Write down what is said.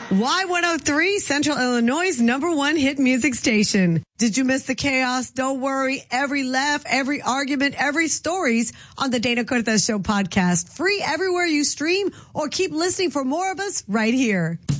Y103, Central Illinois' #1 hit music station. Did you miss the chaos? Don't worry. Every laugh, every argument, every stories on the Dana Cortez Show podcast. Free everywhere you stream, or keep listening for more of us right here.